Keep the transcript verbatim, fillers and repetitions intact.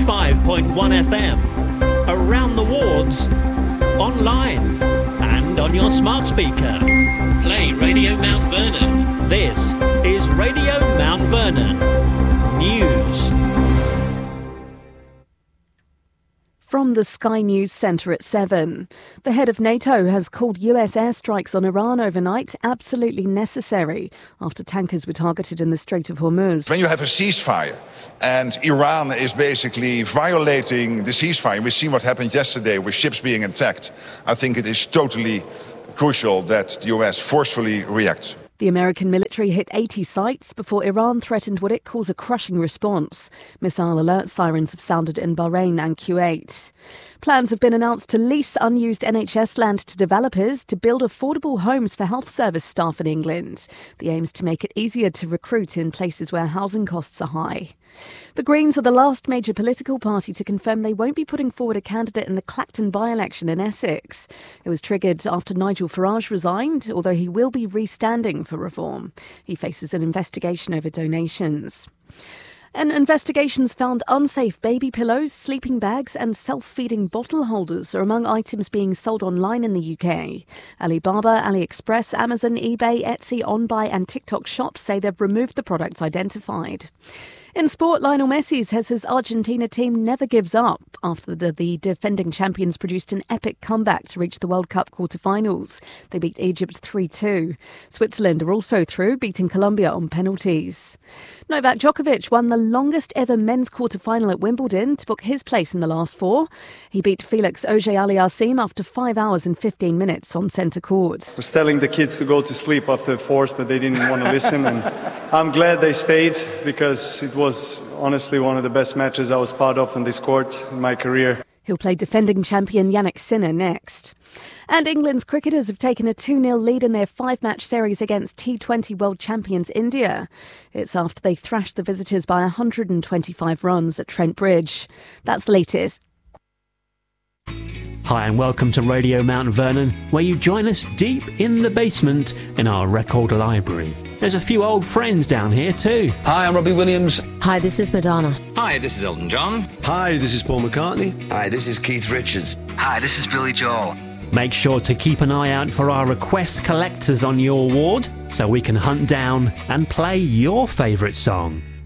ninety-five point one F M, around the wards, online, and on your smart speaker. Play Radio Mount Vernon. This is Radio Mount Vernon News. From the Sky News Centre at seven. The head of NATO has called U S airstrikes on Iran overnight absolutely necessary after tankers were targeted in the Strait of Hormuz. When you have a ceasefire and Iran is basically violating the ceasefire, we've seen what happened yesterday with ships being attacked, I think it is totally crucial that the U S forcefully reacts. The American military hit eighty sites before Iran threatened what it calls a crushing response. Missile alert sirens have sounded in Bahrain and Kuwait. Plans have been announced to lease unused N H S land to developers to build affordable homes for health service staff in England. The aim is to make it easier to recruit in places where housing costs are high. The Greens are the last major political party to confirm they won't be putting forward a candidate in the Clacton by-election in Essex. It was triggered after Nigel Farage resigned, although he will be re-standing for reform. He faces an investigation over donations. And investigations found unsafe baby pillows, sleeping bags and self-feeding bottle holders are among items being sold online in the U K. Alibaba, AliExpress, Amazon, eBay, Etsy, OnBuy and TikTok shops say they've removed the products identified. In sport, Lionel Messi says his Argentina team never gives up after the, the defending champions produced an epic comeback to reach the World Cup quarter-finals. They beat Egypt three two. Switzerland are also through, beating Colombia on penalties. Novak Djokovic won the longest ever men's quarter-final at Wimbledon to book his place in the last four. He beat Felix Auger-Aliassime after five hours and fifteen minutes on centre court. I was telling the kids to go to sleep after the fourth, but they didn't want to listen. And I'm glad they stayed because it was honestly one of the best matches I was part of on this court in my career. He'll play defending champion Yannick Sinner next. And England's cricketers have taken a two nil lead in their five-match series against T twenty world champions India. It's after they thrashed the visitors by one hundred twenty-five runs at Trent Bridge. That's the latest. Hi and welcome to Radio Mount Vernon, where you join us deep in the basement in our record library. There's a few old friends down here too. Hi, I'm Robbie Williams. Hi, this is Madonna. Hi, this is Elton John. Hi, this is Paul McCartney. Hi, this is Keith Richards. Hi, this is Billy Joel. Make sure to keep an eye out for our request collectors on your ward so we can hunt down and play your favourite song.